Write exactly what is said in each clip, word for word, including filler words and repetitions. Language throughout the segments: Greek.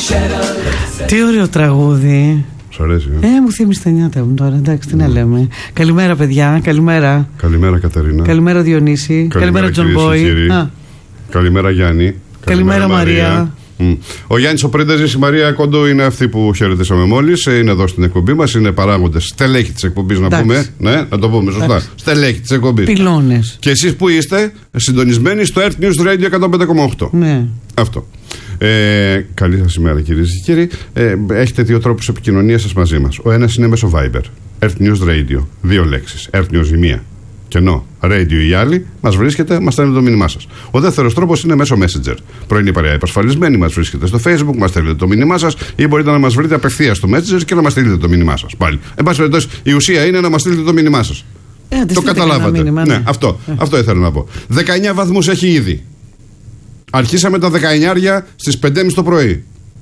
Τι ωραίο τραγούδι. Σου αρέσει, ε? Ε, μου θύμισε τα νιάτα μου τώρα. Εντάξει, τι να λέμε. Καλημέρα, παιδιά. Καλημέρα. Καλημέρα, Κατερίνα. Καλημέρα, Διονύση. Καλημέρα, Τζον Μπόι. Καλημέρα, Γιάννη. Καλημέρα, Μαρία. Mm. Ο Γιάννης ο Πρίντεζης, η Μαρία Κόντο είναι αυτή που χαιρετήσαμε μόλις. Είναι εδώ στην εκπομπή μας. Είναι παράγοντες, στελέχη της εκπομπής, να πούμε. Ναι, να το πούμε σωστά. Στελέχη της εκπομπής. Πυλώνες. Και εσείς που είστε συντονισμένοι στο Earth News Radio εκατόν πέντε κόμμα οκτώ. Ναι. Αυτό. Ε, καλή σας ημέρα, κυρίες και κύριοι. Ε, έχετε δύο τρόπους επικοινωνίας σας μαζί μας. Ο ένας είναι μέσω Viber. Earth News Radio. Δύο λέξεις. Earth News η μία. Και ενώ radio η άλλη, μας βρίσκεται, μας στέλνετε το μήνυμά σας. Ο δεύτερος τρόπος είναι μέσω Messenger. Πρωινή παρέα υπασφαλισμένη, μας βρίσκεται στο Facebook, μας στέλνετε το μήνυμά σας ή μπορείτε να μας βρείτε απευθείας στο Messenger και να μας στείλετε το μήνυμά σας. Πάλι. Εν πάση περιπτώσει, η ουσία είναι να μας στείλετε το μήνυμά σας. Ε, το καταλάβατε. Μήνυμα, ναι. Ναι, αυτό, ε. αυτό ήθελα να πω. δεκαεννιά βαθμούς έχει ήδη. Αρχίσαμε τα δεκαεννιά στις πέντε και μισή το πρωί.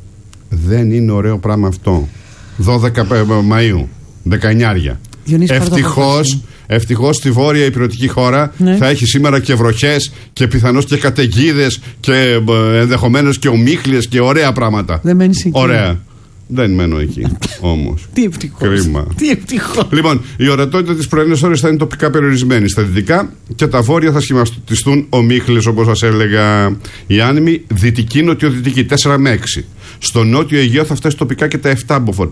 Δεν είναι ωραίο πράγμα αυτό. δώδεκα Μαΐου. δεκαεννιά. Ευτυχώς, ευτυχώς στη βόρεια υπηρετική χώρα, ναι, θα έχει σήμερα και βροχές και πιθανώς και καταιγίδες και ενδεχομένως και ομίχλιες και ωραία πράγματα. Δεν μένεις εκεί. Ωραία. Δεν μένω εκεί όμως. Τι ευτυχώς. Κρίμα. Τι ευτυχώς. Λοιπόν, η ορατότητα της πρωινής ώρας θα είναι τοπικά περιορισμένη. Στα δυτικά και τα βόρεια θα σχηματιστούν ομίχλιες, όπως σας έλεγα. Η άνεμη δυτική νοτιοδυτική τέσσερα με έξι. Στο νότιο Αιγαίο θα φτάσει τοπικά και τα επτά μποφόρ.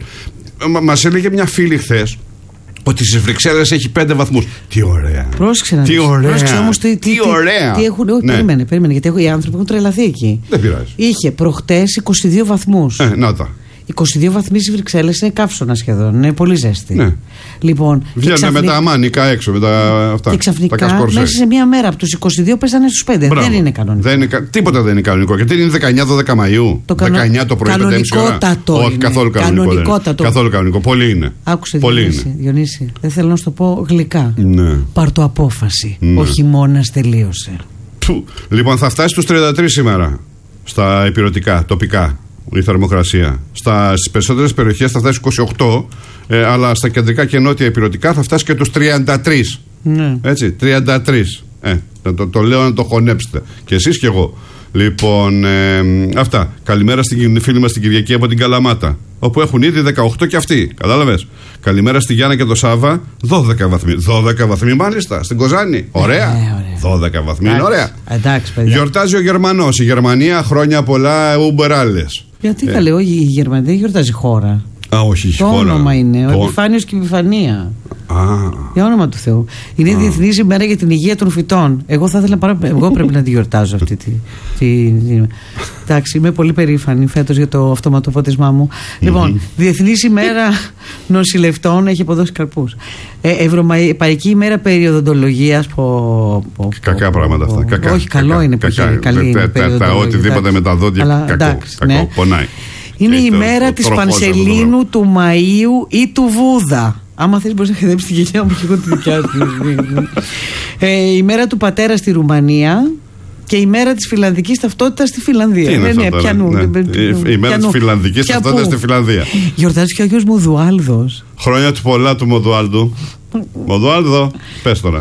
Μας έλεγε μια φίλη χθες ότι στις Βρυξέλλες έχει πέντε βαθμούς. Τι ωραία. Πρόσεξε να τι ωραία. Πρόσεξε όμως τι, τι, τι ωραία. Τι, τι έχουν, όχι, ναι. περίμενε, περίμενε, γιατί οι άνθρωποι έχουν τρελαθεί εκεί. Δεν πειράζει. Είχε προχτές είκοσι δύο βαθμούς. Ε, να τα. είκοσι δύο βαθμοί στις Βρυξέλλες είναι καύσωνα σχεδόν. Είναι πολύ ζέστη. Ναι. Λοιπόν, βγαίνουν ξαφνικά, με τα αμάνικα έξω, με τα αυτά. Και ξαφνικά μέσα σε μία μέρα από τους είκοσι δύο πέσανε στους πέντε. Μπράβο. Δεν είναι κανονικό. Δεν είναι, τίποτα δεν είναι κανονικό. Γιατί είναι δεκαεννιά δώδεκα Μαΐου. Το κανο... δεκαεννιά το πρωί, πέντε και μισή ώρα. Όχι, καθόλου κανονικό. Κανονικότατο. Καθόλου κανονικό. Πολύ είναι. Άκουσε, πολύ Διονύση, είναι. Διονύση, δεν θέλω να σου το πω γλυκά. Ναι. Πάρ' το απόφαση. Ναι. Ο χειμώνας τελείωσε. Που. Λοιπόν, θα φτάσει στους τριάντα τρεις σήμερα στα υπηρετικά, τοπικά. Η θερμοκρασία. Στις περισσότερες περιοχές θα φτάσει στους είκοσι οκτώ, ε, αλλά στα κεντρικά και νότια υπηρετικά θα φτάσει και τους τριάντα τρεις. Ναι. Έτσι, τριάντα τρεις. Ε, το, το λέω να το χωνέψετε. Και εσείς και εγώ. Λοιπόν, ε, αυτά. Καλημέρα στην φίλη μας την Κυριακή από την Καλαμάτα, όπου έχουν ήδη δεκαοκτώ και αυτοί. Κατάλαβες. Καλημέρα στη Γιάννα και το Σάβα, δώδεκα βαθμοί. δώδεκα βαθμοί μάλιστα. Στην Κοζάνη. Ωραία. Ε, ωραία. δώδεκα βαθμοί είναι ωραία. Εντάξει, παιδιά. Γιορτάζει ο Γερμανός. Η Γερμανία χρόνια πολλά, ουμπεράλες. Γιατί ε. καλέ, όχι, η Γερμανία δεν γιορτάζει χώρα. Α, όχι, η το χώρα. Το όνομα είναι. Το... Ο Επιφάνιος και η Επιφανία. Α. Για όνομα του Θεού. Είναι Διεθνής ημέρα για την υγεία των φυτών. Εγώ θα ήθελα πάρα... Εγώ πρέπει να τη γιορτάζω αυτή τη. τη... Εντάξει, είμαι πολύ περήφανη φέτος για το αυτοματοφώτισμά μου. Mm-hmm. Λοιπόν, Διεθνής ημέρα νοσηλευτών έχει αποδώσει καρπούς. Ε, Ευρωπαϊκή ημέρα περιοδοντολογίας. Πο... Πο... Κακά πράγματα αυτά. Κακά. Όχι, καλό είναι που έχει καλή τα οτιδήποτε με τα δόντια. Κακό. Πονάει. Είναι η μέρα της Πανσελίνου, του Μαΐου ή του Βούδα. Άμα θες μπορείς να χεδέψεις τη γενιά μου και εγώ τη δικιά σου. ε, η μέρα του πατέρα στη Ρουμανία και η μέρα της φιλανδικής ταυτότητας στη Φιλανδία. Τι είναι ναι, αυτό, πιανού, ναι. Η, η μέρα της φιλανδικής ταυτότητας στη Φιλανδία. Γιορτάζει και ο Άγιος Μοδουάλδος. Χρόνια του πολλά του Μοδουάλδου. Μοδουάλδο, πες τώρα.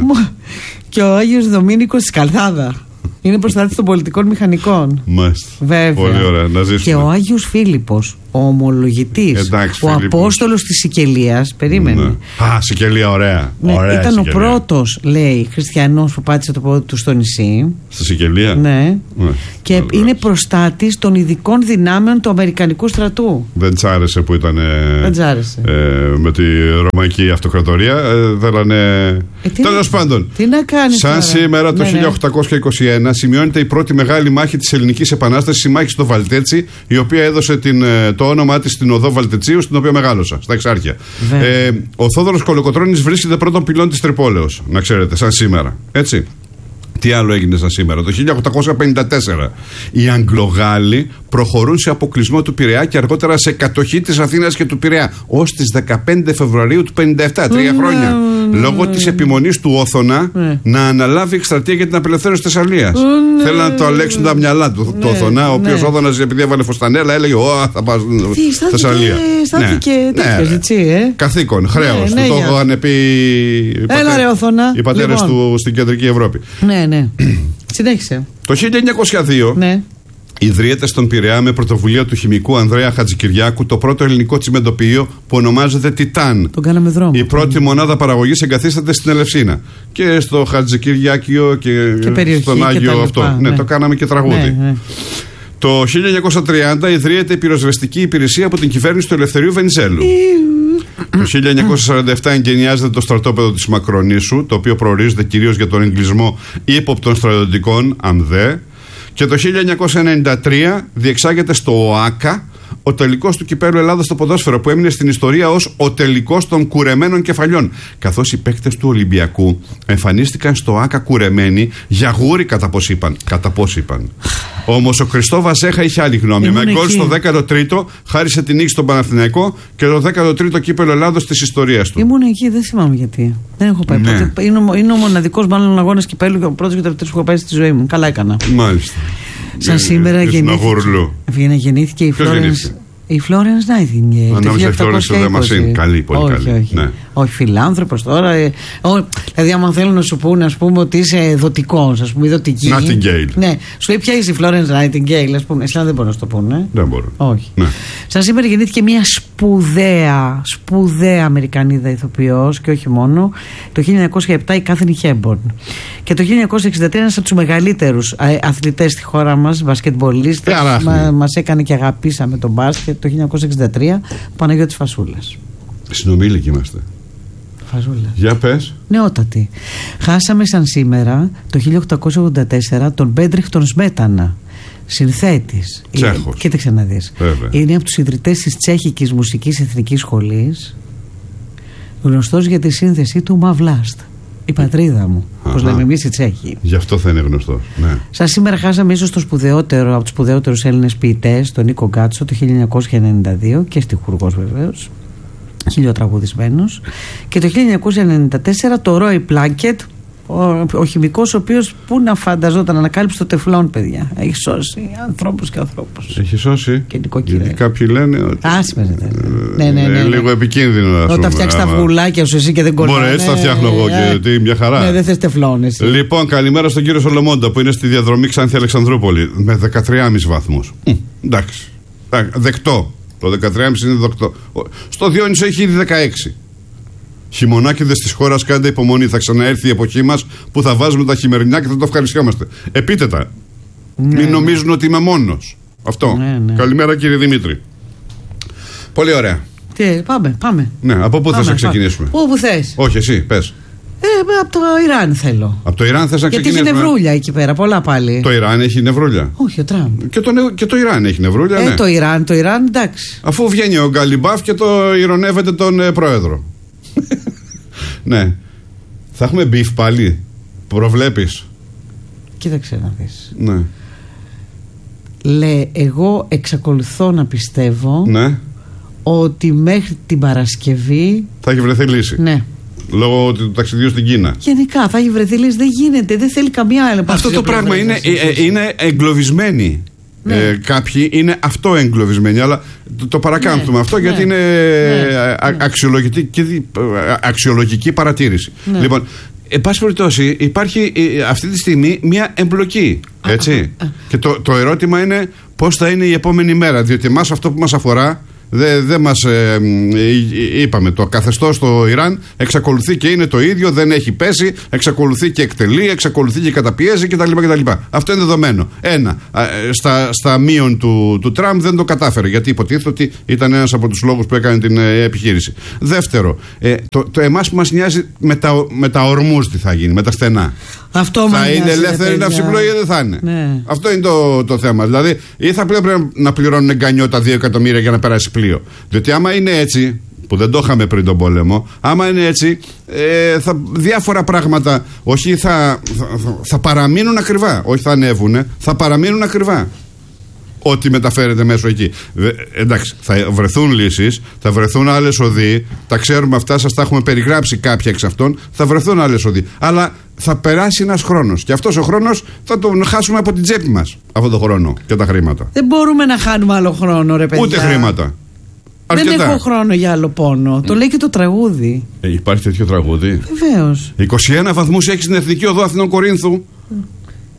Και ο Άγιος Δομήνικος της Καλθάδα. Είναι προστάτης των πολιτικών μηχανικών. Μάλιστα. Βέβαια. Πολύ ωραία, να ζήσουμε. Και ο Άγιος Φίλιππος, ο ομολογητής, εντάξει, ο Απόστολος της Σικελίας. Περίμενε. Ναι. Α, Σικελία, ωραία. Ναι, ωραία ήταν Σικελία. Ο πρώτος, λέει, χριστιανός που πάτησε το πόδι του στο νησί. Στη Σικελία. Ναι. ναι. Και Μάλιστα. Είναι προστάτης των ειδικών δυνάμεων του Αμερικανικού στρατού. Δεν τσάρεσε που ήταν. Δεν τσάρεσε. Ε, με τη Ρωμαϊκή Αυτοκρατορία. Ε, θέλανε. Ε, Τέλος πάντων. Τι να κάνει. Σαν τώρα. Σήμερα το ναι, χίλια οκτακόσια είκοσι ένα σημειώνεται η πρώτη μεγάλη μάχη της Ελληνικής Επανάστασης, η μάχη στο Βαλτέτσι, η οποία έδωσε την, το όνομά της στην οδό Βαλτετσίου, στην οποία μεγάλωσα, στα Εξάρχεια. Ε, ο Θόδωρος Κολοκοτρώνης βρίσκεται πρώτον πυλών της Τρυπόλεως, να ξέρετε, σαν σήμερα. Έτσι. Τι άλλο έγινε σαν σήμερα? Το χίλια οκτακόσια πενήντα τέσσερα οι Αγγλογάλοι προχωρούν σε αποκλεισμό του Πειραιά και αργότερα σε κατοχή της Αθήνας και του Πειραιά ως τις δεκαπέντε Φεβρουαρίου του πενήντα επτά, τρία χρόνια. Λόγω της επιμονής του Όθωνα να αναλάβει εκστρατεία για την απελευθέρωση της Θεσσαλίας. Θέλουν να το αλέξουν τα μυαλά του το Όθωνα, ο οποίος Όθωνας, επειδή έβαλε φωστανέλα, έλεγε Ω, θα πάω στη Θεσσαλία. Στάθηκε τέτοιο, έτσι, καθήκον, χρέος. Το είχαν πει οι πατέρες του στην κεντρική Ευρώπη. Ναι, ναι. Συνέχισε. Το χίλια εννιακόσια δύο ναι. Ιδρύεται στον Πειραιά με πρωτοβουλία του χημικού Ανδρέα Χατζικυριάκου το πρώτο ελληνικό τσιμεντοποιείο που ονομάζεται Τιτάν. Τον κάναμε δρόμο. Η πρώτη μονάδα παραγωγής εγκαθίσταται στην Ελευσίνα. Και στο Χατζικυριάκιο και, και στον Άγιο αυτό. Ναι. ναι, το κάναμε και τραγούδι. Ναι, ναι. Το χίλια εννιακόσια τριάντα ιδρύεται η πυροσβεστική υπηρεσία από την κυβέρνηση του Ελευθερίου Βενιζέλου. Το χίλια εννιακόσια σαράντα επτά εγκαινιάζεται το στρατόπεδο της Μακρονήσου, το οποίο προορίζεται κυρίως για τον εγκλισμό ύποπτων στρατιωτικών ΑΜΔΕ. Και το χίλια εννιακόσια ενενήντα τρία διεξάγεται στο ΟΑΚΑ ο τελικός του κυπέλλου Ελλάδας στο ποδόσφαιρο, που έμεινε στην ιστορία ως ο τελικός των κουρεμένων κεφαλιών. Καθώς οι παίκτες του Ολυμπιακού εμφανίστηκαν στο ΟΑΚΑ κουρεμένοι για γούρι, κατά πώς είπαν. Κατά πώς είπαν. Όμως ο Χριστό Βαζέχα είχε άλλη γνώμη. Ήμουν με γκολ στο δέκατο τρίτο χάρισε την νίκη στον Παναθηναϊκό και το δέκατο τρίτο κύπελλο Ελλάδος της ιστορίας του. Ήμουν εκεί, δεν θυμάμαι γιατί. Δεν έχω πάει. Ναι. Πότε, είναι, ο, είναι ο μοναδικός μάλλον αγώνας κυπέλλου και ο πρώτος και ο τελευταίος που έχω πάει στη ζωή μου. Καλά έκανα. Μάλιστα. Σαν σήμερα γεννήθηκε, γεννήθηκε η Φλόρενς. Η Φλόρενς Νάιτιγκέιλ. Ανάμεσα η Φλόρενς και ο Δαμασίν. Καλή, πολύ όχι, καλή. Όχι, ναι. όχι φιλάνθρωπος τώρα. Ε, ό, δηλαδή, άμα θέλουν να σου πούνε, ας πούμε, ότι είσαι δοτικός, ας πούμε, δοτική. Νάιτιγκέιλ. Ναι, σου λέει ποια είσαι η Φλόρενς Νάιτιγκέιλ, ας πούμε. Εσένα δεν μπορούν να σου το πούνε. Δεν μπορούν. Όχι. Ναι. Σαν σήμερα γεννήθηκε μια σπουδαία, σπουδαία Αμερικανίδα ηθοποιός και όχι μόνο. Το χίλια εννιακόσια επτά η Κάθριν Χέμπορν. Και το χίλια εννιακόσια εξήντα τρία ένας από τους μεγαλύτερους αθλητές στη χώρα μας, μπασκετμπολίστας. Μα, μας έκανε και αγαπήσαμε τον μπάσκετ το χίλια εννιακόσια εξήντα τρία, Παναγιώτης Φασούλας. Συνομήλικοι είμαστε. Φασούλα. Για πες. Νεότατη. Χάσαμε σαν σήμερα το χίλια οκτακόσια ογδόντα τέσσερα τον Μπέντριχ τον Σμέτανα, συνθέτης. Τσέχος. Κοίταξε να δεις. Βέβαια. Είναι από τους ιδρυτές της Τσέχικης Μουσικής Εθνικής Σχολής, γνωστός για τη σύνθεσή του Μαβλάστ. Η πατρίδα μου. Όπως λέμε εμείς οι Τσέχοι. Γι' αυτό θα είναι γνωστός. Ναι. Σαν σήμερα χάσαμε ίσως τον σπουδαιότερο από τους σπουδαιότερους Έλληνες ποιητές, τον Νίκο Γκάτσο, το χίλια εννιακόσια ενενήντα δύο, και στιχουργός βεβαίως, χιλιοτραγουδισμένος. Και το χίλια εννιακόσια ενενήντα τέσσερα το Ρόι Πλάκετ, ο, ο χημικός, ο οποίος πού να φανταζόταν, ανακάλυψε το τεφλόν, παιδιά. Έχει σώσει ανθρώπους και ανθρώπους. Έχει σώσει. Και νοικοκυρές. Γιατί κάποιοι λένε ότι. Άσπερε. Ναι, ναι, ναι, ναι. Είναι λίγο επικίνδυνο. Όταν φτιάξει τα αυγουλάκια σου εσύ και δεν κολλάει. Μπορεί, έτσι τα φτιάχνω εγώ και τι, μια χαρά. Ναι, δεν θες τεφλόν εσύ. Λοιπόν, καλημέρα στον κύριο Σολομόντα που είναι στη διαδρομή Ξάνθη Αλεξανδρούπολη με δεκατρία κόμμα πέντε βαθμούς. Εντάξει. Δεκτό. Το δεκατρία κόμμα πέντε είναι δεκτό. Στο Διόνυσο έχει ήδη δεκαέξι. Χειμωνάκηδες της χώρας, κάντε υπομονή. Θα ξαναέρθει η εποχή μας που θα βάζουμε τα χειμερινά και θα το ευχαριστιόμαστε. Επίτετα. Ναι, μην νομίζουν ναι. ότι είμαι μόνος. Αυτό. Ναι, ναι. Καλημέρα κύριε Δημήτρη. Πολύ ωραία. Τι, πάμε, πάμε. Ναι, από πού θες να ξεκινήσουμε? Πού θες. Όχι, εσύ, πες. Ε, από το Ιράν θέλω. Από το Ιράν θες να ξεκινήσουμε? Γιατί έχει νευρούλια εκεί πέρα, πολλά πάλι. Το Ιράν έχει νευρούλια. Όχι, ο Τραμπ. Και το, και το Ιράν έχει νευρούλια, ε, ναι. Το Ιράν, το Ιράν, εντάξει. Αφού βγαίνει ο Γκαλιμπάφ και το ηρωνεύεται τον ε, πρόεδρο. Ναι. Θα έχουμε μπιφ πάλι. Προβλέπεις? Κοίταξε να δεις. Ναι. Λέ, εγώ εξακολουθώ να πιστεύω, ναι, ότι μέχρι την Παρασκευή θα έχει βρεθεί λύση. Ναι. Λόγω του ταξιδιού στην Κίνα. Γενικά θα έχει βρεθεί λύση. Δεν γίνεται, δεν θέλει καμία άλλη. Αυτό το πράγμα είναι, ε, είναι εγκλωβισμένοι. Ναι. Ε, κάποιοι είναι αυτό εγκλωβισμένοι, αλλά το, το παρακάμπτουμε, ναι, αυτό, ναι, γιατί είναι ναι, α, αξιολογική, αξιολογική παρατήρηση. Ναι. Λοιπόν, εν πάση περιπτώσει, υπάρχει ε, αυτή τη στιγμή μια εμπλοκή. Έτσι. Α, α, α. Και το, το ερώτημα είναι πώς θα είναι η επόμενη μέρα. Διότι εμάς αυτό που μας αφορά, δεν δε μας ε, ε, είπαμε, το καθεστώς στο Ιράν εξακολουθεί και είναι το ίδιο, δεν έχει πέσει, εξακολουθεί και εκτελεί, εξακολουθεί και καταπιέζει κτλ. κτλ. Αυτό είναι δεδομένο. Ένα, στα, στα μείον του, του Τραμπ δεν το κατάφερε, γιατί υποτίθεται ότι ήταν ένας από τους λόγους που έκανε την ε, επιχείρηση. Δεύτερο, ε, το, το εμάς που μας νοιάζει με τα, με τα ορμούς τι θα γίνει, με τα στενά. Αυτό θα είναι ελεύθερη ναυσιπλοεία ή δεν θα είναι? Ναι. Αυτό είναι το, το θέμα. Δηλαδή, ή θα πρέπει να πληρώνουν εγκανιώτα δύο εκατομμύρια για να περάσει πλοίο. Διότι άμα είναι έτσι, που δεν το είχαμε πριν τον πόλεμο, άμα είναι έτσι, ε, θα, διάφορα πράγματα όχι θα, θα, θα παραμείνουν ακριβά. Όχι θα ανέβουνε, θα παραμείνουν ακριβά. Ό,τι μεταφέρεται μέσω εκεί. Ε, εντάξει, θα βρεθούν λύσεις, θα βρεθούν άλλες οδοί, τα ξέρουμε αυτά, σας τα έχουμε περιγράψει κάποια εξ αυτών, θα βρεθούν άλλες οδοί. Αλλά θα περάσει ένας χρόνος. Και αυτός ο χρόνος θα τον χάσουμε από την τσέπη μας, αυτόν τον χρόνο και τα χρήματα. Δεν μπορούμε να χάνουμε άλλο χρόνο, ρε παιδιά. Ούτε χρήματα. Αρκετά. Δεν έχω χρόνο για άλλο πόνο. Mm. Το λέει και το τραγούδι. Ε, υπάρχει τέτοιο τραγούδι? Βεβαίως. είκοσι ένα βαθμούς έχει στην Εθνική Οδό Αθηνών Κορίνθου. Mm.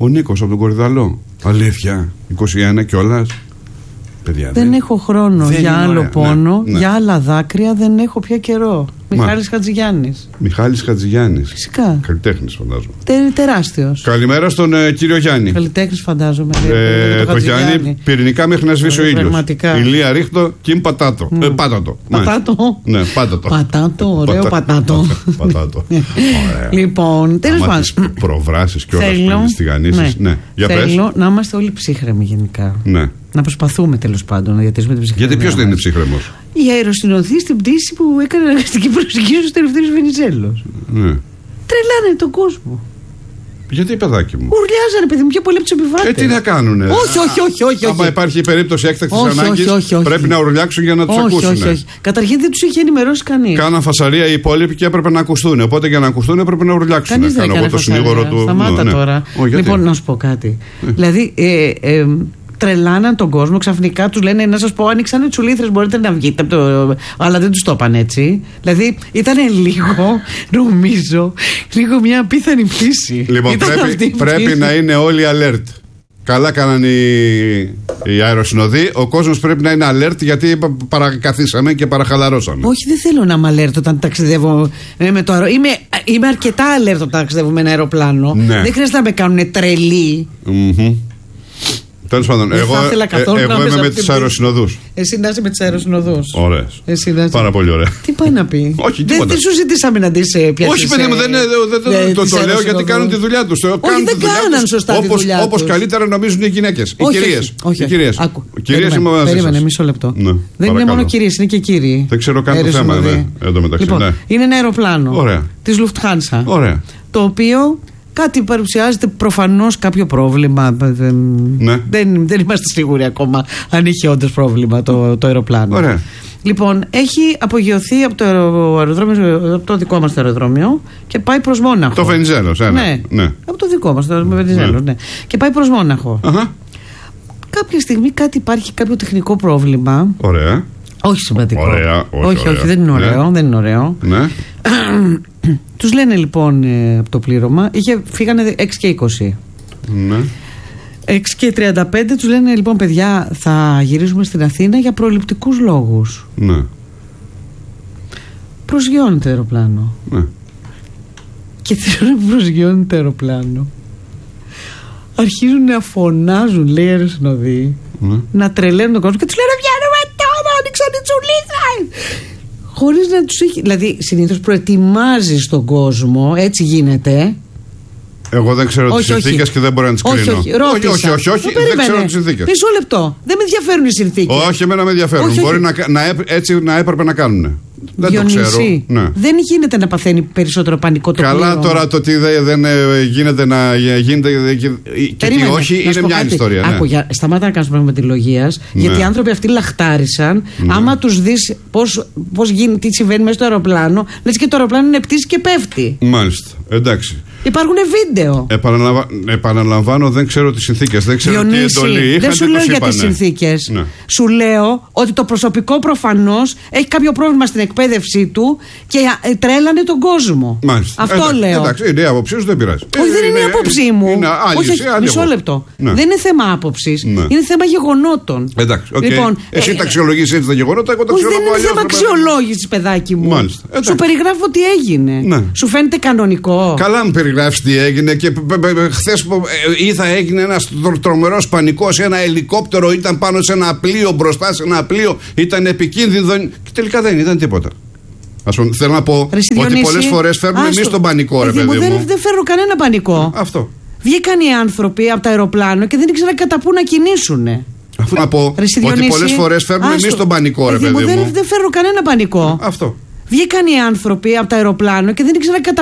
Ο Νίκος από τον Κορυδαλό. Αλήθεια. είκοσι ένα κιόλας. Παιδιά, δεν, δεν έχω χρόνο δεν για άλλο ωραία. πόνο, ναι, ναι. για άλλα δάκρυα δεν έχω πια καιρό. Μιχάλης Χατζηγιάννης. Μιχάλης Χατζηγιάννης. Φυσικά. Καλλιτέχνης, φαντάζομαι. Τε, τεράστιος. Καλημέρα στον ε, κύριο Γιάννη. Καλλιτέχνης, φαντάζομαι. Ε, το, το Γιάννη, πυρηνικά μέχρι να σβήσει ο ήλιος. Ηλία ρίχτω και πατάτο. Mm. Ε, πάτατο. Πατάτο. Ναι, πάτατο. Πατάτο, ωραίο πατάτο. Πατάτο. Λοιπόν, τέλος πάντων. Προβράσεις και όλα αυτά στις τηγανίσεις. Θέλω να είμαστε όλοι ψύχρεμοι γενικά. Ναι. Να προσπαθούμε τέλος πάντων να διατηρήσουμε την ψυχραιμία. Γιατί ποιος δεν είναι ψύχρεμος? Η αεροσυνοδοί στην πτήση που έκανε αναγκαστική προσγείωση στο Ελευθέριος Βενιζέλος. Ναι. Τρελάνε τον κόσμο. Γιατί, παιδάκι μου? Ουρλιάζανε, παιδί μου, πιο πολύ από τους επιβάτες. Ε, τι να κάνουνε? Όχι, όχι, όχι. όχι, όχι. Άμα υπάρχει περίπτωση έκτακτης ανάγκης, όχι, όχι, πρέπει να ουρλιάξουν για να τους ακούσουν. Όχι, όχι. Καταρχήν δεν τους είχε ενημερώσει κανείς. Κάναν φασαρία οι υπόλοιποι και έπρεπε να ακουστούν. Οπότε για να ακουστούν έπρεπε να ουρλιάξουν. Κανείς δεν έκανε φασαρία. Σταμάτα τώρα. Λοιπόν, να σου πω κάτι. Δηλαδή, τρελάναν τον κόσμο, ξαφνικά τους λένε να σας πω, άνοιξαν οι τσουλήθρες, μπορείτε να βγείτε από το... αλλά δεν τους το είπαν έτσι. Δηλαδή ήταν λίγο, νομίζω, λίγο μια απίθανη πτήση. Λοιπόν, πρέπει, πρέπει να είναι όλοι alert. Καλά κάναν οι, οι αεροσυνοδοί. Ο κόσμος πρέπει να είναι alert, γιατί παρακαθίσαμε και παραχαλαρώσαμε. Όχι, δεν θέλω να είμαι alert όταν ταξιδεύω με το αερο... είμαι, είμαι αρκετά alert όταν ταξιδεύω με ένα αεροπλάνο. Ναι. Δεν χρειάζεται να με κάνουν τρελή. Mm-hmm. Τέλος πάντων, εγώ, ε, εγώ είμαι με τις αεροσυνοδούς. Εσύ να είσαι με τις αεροσυνοδούς. Ωραία. Πάρα πολύ ωραία. Τι πάει να πει? Όχι, τίποτα. Δεν σου ζητήσαμε να ντύσει πιάσεις. Όχι, παιδί μου, δεν, δεν, το, το λέω γιατί κάνουν τη δουλειά τους. Όχι, δεν κάναν σωστά τη δουλειά τους. Όπως καλύτερα νομίζουν οι γυναίκες. Οι κυρίες. Όχι, κυρίες είμαι μαζί σας. Περίμενε, μισό λεπτό. Δεν είναι μόνο κυρίες, είναι και κύριοι. Δεν ξέρω καν το θέμα εδώ μεταξύ. Είναι ένα αεροπλάνο της Lufthansa. Το οποίο. Κάτι παρουσιάζεται προφανώς κάποιο πρόβλημα. Ναι. Δεν, δεν είμαστε σίγουροι ακόμα αν είχε όντως πρόβλημα το, το αεροπλάνο. Ωραία. Λοιπόν, έχει απογειωθεί από το, αεροδρόμιο, από το δικό μας το αεροδρόμιο και πάει προς Μόναχο. Το Βενιζέλος, ναι, ναι. ναι. Από το δικό μας το Βενιζέλος, ναι. ναι. Και πάει προς Μόναχο. Uh-huh. Κάποια στιγμή κάτι υπάρχει, κάποιο τεχνικό πρόβλημα. Ωραία. Όχι σημαντικό. Ωραία, όχι, όχι, ωραία. όχι, δεν είναι ωραίο. Ναι. Δεν είναι ωραίο. Ναι. Τους λένε λοιπόν ε, από το πλήρωμα, είχε, φύγανε έξι και είκοσι. Ναι. έξι και τριάντα πέντε τους λένε λοιπόν, παιδιά, θα γυρίζουμε στην Αθήνα για προληπτικούς λόγους. Ναι. Προσγειώνεται το αεροπλάνο. Ναι. Και την ώρα που προσγειώνεται το αεροπλάνο, αρχίζουν να φωνάζουν, λέει οι αεροσυνοδοί, ναι. να τρελαίνουν τον κόσμο και τους λένε βγαίνουμε τώρα, άνοιξαν οι τσουλήθρες. Χωρίς να τους έχει. Δηλαδή, συνήθως προετοιμάζεις τον κόσμο, έτσι γίνεται. Εγώ δεν ξέρω τις συνθήκες και δεν μπορώ να τις κρίνω. Όχι, όχι, ρώτησα. όχι, όχι, όχι, όχι δεν ξέρω τις συνθήκες. Μισό λεπτό. Δεν με ενδιαφέρουν οι συνθήκες. Όχι, εμένα με ενδιαφέρουν. Όχι, Μπορεί όχι. Να, να, έτσι να έπρεπε να κάνουν. Δεν Διονύση, το ξέρω. Ναι. Δεν γίνεται να παθαίνει περισσότερο πανικό το Καλά πλήρωμα. Τώρα το ότι δεν, δεν γίνεται να γίνεται και τι όχι είναι μια άλλη ιστορία. Άκου, ναι. Σταμάτα να κάνεις πραγματολογίας, ναι. γιατί οι άνθρωποι αυτοί λαχτάρισαν. Ναι. Άμα τους δεις πώς, πώς γίνει, τι συμβαίνει μέσα στο αεροπλάνο, λες και το αεροπλάνο είναι πτήση και πέφτει. Μάλιστα, εντάξει. Υπάρχουν βίντεο. Επαναλαμβα... Επαναλαμβάνω, δεν ξέρω τις συνθήκες. Δεν ξέρω Διονύση, τι εντολή είχαν. Δεν σου λέω για τις συνθήκες. Ναι. Σου λέω ότι το προσωπικό προφανώς έχει κάποιο πρόβλημα στην εκπαίδευσή του και τρέλανε τον κόσμο. Μάλιστα. Αυτό εντάξει, λέω. Εντάξει, είναι η άποψή σου, δεν πειράζει. Όχι, δεν είναι η άποψή μου. Είναι άλλη, όχι, όχι, άλλη μισό λεπτό. Ναι. Δεν είναι θέμα άποψης. Ναι. Είναι θέμα γεγονότων. Εντάξει, okay. Λοιπόν, εσύ ε, ταξιολογείς έτσι τα γεγονότα, εγώ ταξιολογώ. Όχι, δεν είναι θέμα αξιολόγηση, παιδάκι μου. Μάλιστα. Σου περιγράφω τι έγινε. Ναι. Σου φαίνεται κανονικό? Καλά μου περιγράφεις τι έγινε και χθες ή θα έγινε ένας τρομερός πανικός, ένα ελικόπτερο ήταν πάνω σε ένα πλοίο, μπροστά σε ένα πλοίο, ήταν επικίνδυνο και τελικά δεν ήταν τίποτα. Ας πούμε, θέλω να πω ότι πολλές φορές φέρνουμε εμείς τον πανικό, ρε παιδί μου. Δεν, δεν φέρνω κανένα πανικό. Αυτό. Βγήκαν οι άνθρωποι από το αεροπλάνο και δεν ήξεραν κατά πού να κινήσουν. Αυτό να πω ότι πολλές φορές φέρνουμε εμείς τον πανικό, ρε παιδί μου. Δεν, δεν φέρνω κανένα πανικό. Αυτό. Βγήκαν οι άνθρωποι από το αεροπλάνο και δεν ήξεραν κατά